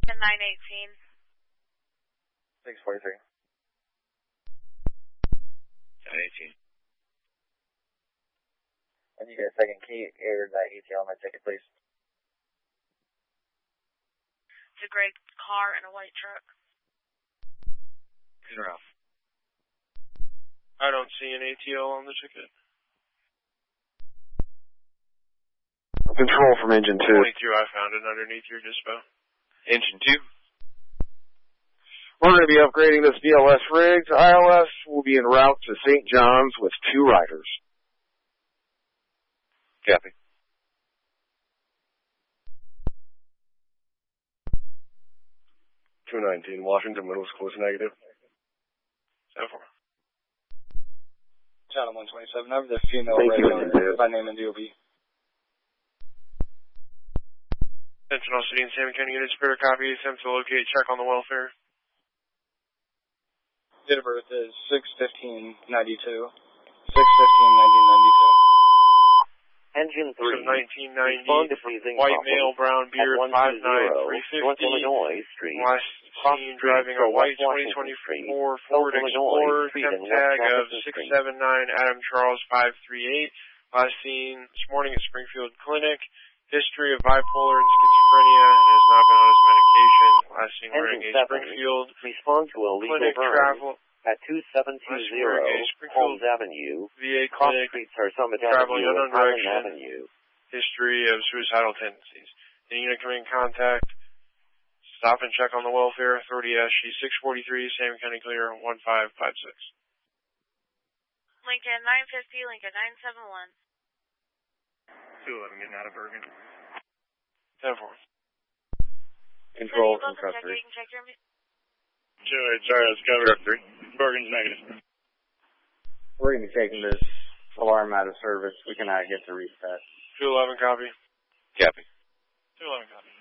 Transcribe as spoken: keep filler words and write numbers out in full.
Lincoln nine eighteen. six forty-three. nine eighteen. And you get a second key or that E T L on my ticket, please. It's a gray car and a white truck. In or out? I don't see an A T L on the ticket. Control from engine two. twenty-two, I found it underneath your dispo. Engine two. We're going to be upgrading this B L S rig to I L S. We'll be en route to Saint John's with two riders. Copy. two nineteen, Washington, middle school is negative. seven four. Channel one twenty-seven, over the female Thank you, radio by name and D O B. Sentinel City and Salmon County unit spirit copy, attempt to locate, check on the welfare. Date of birth is six fifteen ninety-two. six fifteen nineteen ninety-two. Engine three. nineteen ninety, Respond to freezing white problems male, brown beard, at five nine, one two zero three fifty. North Illinois Street. Last seen driving a white twenty twenty-four Ford Explorer, temp tag of six seven nine Adam Charles five three eight. Last seen this morning at Springfield Clinic. History of bipolar and schizophrenia and has not been on his medication. Last seen wearing a Springfield Respond to a legal Clinic burn travel at two seven two zero Holmes Avenue. V A Cross Clinic Streets are Summit traveling Avenue unknown and Highland direction. Avenue. History of suicidal tendencies. The unit coming in contact. Stop and check on the welfare. Authority S G six forty-three, Salmon County Clear one five five six. Lincoln nine fifty, Lincoln nine seven one. two eleven getting out of Bergen. ten four. Control So from you truck check, three. you can check your... two eight, sorry, let's cover. Truck three. Bergen's negative. We're going to be taking this alarm out of service. We cannot get the reset. two eleven copy. Copy. two eleven copy.